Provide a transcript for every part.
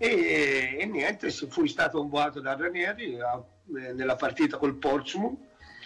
e niente, fui stato convocato da Ranieri nella partita col Portsmouth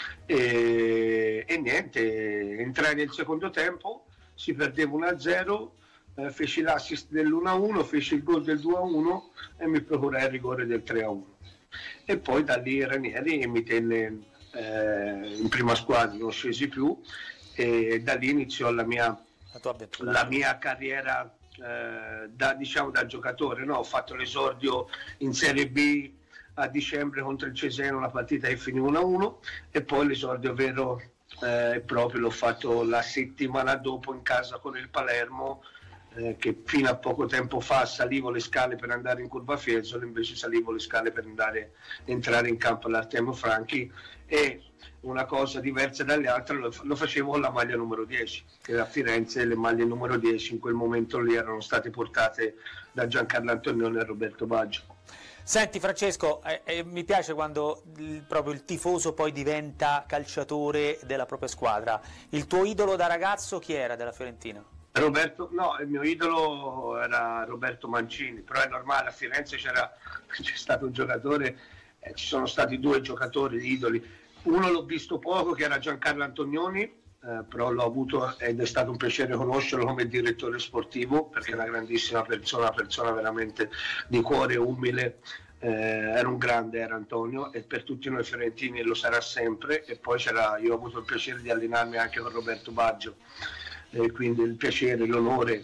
e niente, entrai nel secondo tempo, si perdeva 1-0, feci l'assist dell'1-1, feci il gol del 2-1 e mi procurai il rigore del 3-1. E poi da lì Ranieri mi tenne in prima squadra, non scesi più, e da lì iniziò la mia carriera da giocatore, no? Ho fatto l'esordio in Serie B a dicembre contro il Cesena, una partita che finì 1-1, e poi l'esordio vero e proprio l'ho fatto la settimana dopo in casa con il Palermo, che fino a poco tempo fa salivo le scale per andare in Curva Fiesole, invece salivo le scale per entrare in campo all'Artemio Franchi, e una cosa diversa dalle altre lo facevo con la maglia numero 10, che a Firenze le maglie numero 10 in quel momento lì erano state portate da Giancarlo Antonioni e Roberto Baggio. Senti Francesco, mi piace quando proprio il tifoso poi diventa calciatore della propria squadra. Il tuo idolo da ragazzo chi era della Fiorentina? Il mio idolo era Roberto Mancini, però è normale, a Firenze c'è stato un giocatore, ci sono stati due giocatori idoli. Uno l'ho visto poco, che era Giancarlo Antonioni, però l'ho avuto ed è stato un piacere conoscerlo come direttore sportivo, perché è una grandissima persona veramente di cuore umile, era un grande, era Antonio, e per tutti noi fiorentini lo sarà sempre. E poi io ho avuto il piacere di allenarmi anche con Roberto Baggio, quindi il piacere, l'onore,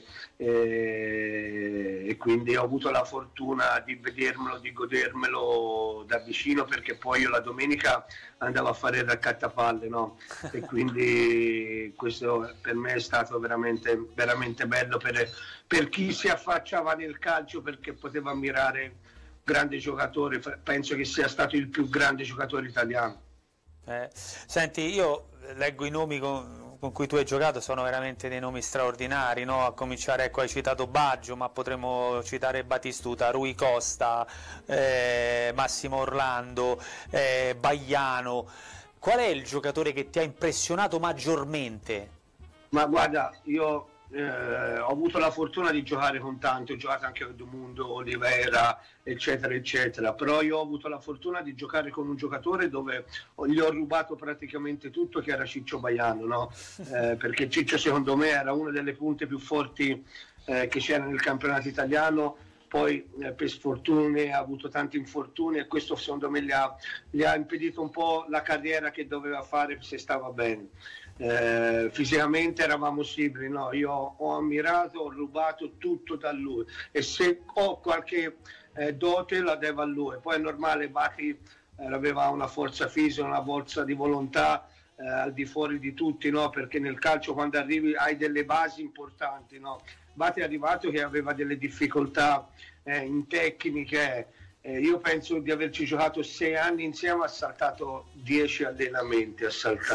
e quindi ho avuto la fortuna di vedermelo, di godermelo da vicino, perché poi io la domenica andavo a fare il raccattapalle, no? E quindi questo per me è stato veramente, veramente bello per chi si affacciava nel calcio, perché poteva ammirare un grande giocatore. Penso che sia stato il più grande giocatore italiano. Senti, io leggo i nomi con cui tu hai giocato, sono veramente dei nomi straordinari, no? A cominciare, ecco, hai citato Baggio, ma potremmo citare Batistuta, Rui Costa, Massimo Orlando, Baiano. Qual è il giocatore che ti ha impressionato maggiormente? Ma guarda, io ho avuto la fortuna di giocare con tanti, ho giocato anche con Edmundo, Olivera, eccetera eccetera, però io ho avuto la fortuna di giocare con un giocatore dove gli ho rubato praticamente tutto, che era Ciccio Baiano, no? Perché Ciccio secondo me era una delle punte più forti che c'era nel campionato italiano. Poi per sfortune ha avuto tanti infortuni, e questo secondo me gli ha impedito un po' la carriera che doveva fare se stava bene. Fisicamente eravamo simili, no? Io ho ammirato, ho rubato tutto da lui, e se ho qualche dote la devo a lui. Poi è normale, Bati aveva una forza fisica, una forza di volontà al di fuori di tutti, no? Perché nel calcio quando arrivi hai delle basi importanti, no? Bati è arrivato che aveva delle difficoltà in tecniche. Io penso di averci giocato 6 anni insieme, ha saltato 10 allenamenti,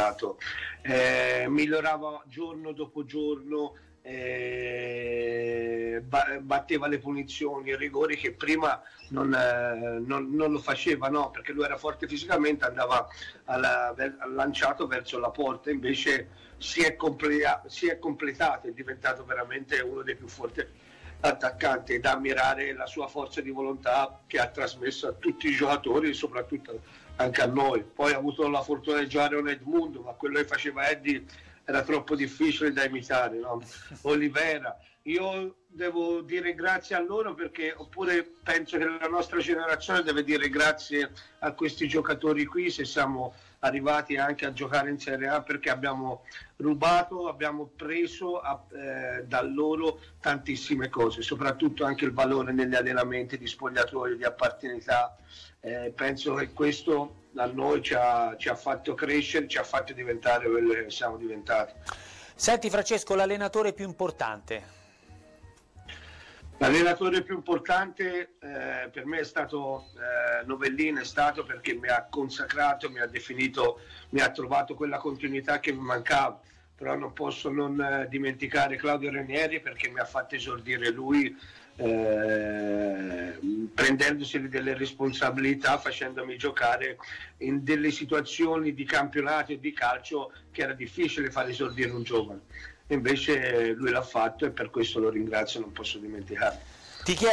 migliorava giorno dopo giorno, batteva le punizioni, i rigori che prima non lo faceva, no? Perché lui era forte fisicamente, andava lanciato verso la porta, invece si è completato, è diventato veramente uno dei più forti attaccante, ed ammirare la sua forza di volontà che ha trasmesso a tutti i giocatori e soprattutto anche a noi. Poi ha avuto la fortuna di giocare con Edmundo, ma quello che faceva Eddie era troppo difficile da imitare, no? Olivera, io devo dire grazie a loro, perché oppure penso che la nostra generazione deve dire grazie a questi giocatori qui se siamo arrivati anche a giocare in Serie A, perché abbiamo rubato, abbiamo preso da loro tantissime cose, soprattutto anche il valore negli allenamenti, di spogliatoio, di appartenenza. Penso che questo a noi ci ha fatto crescere, ci ha fatto diventare quello che siamo diventati. Senti Francesco, l'allenatore più importante? L'allenatore più importante per me è stato Novellino, perché mi ha consacrato, mi ha definito, mi ha trovato quella continuità che mi mancava. Però non posso non dimenticare Claudio Ranieri, perché mi ha fatto esordire lui, prendendosi delle responsabilità, facendomi giocare in delle situazioni di campionato e di calcio che era difficile fare esordire un giovane. Invece lui l'ha fatto, e per questo lo ringrazio, non posso dimenticare.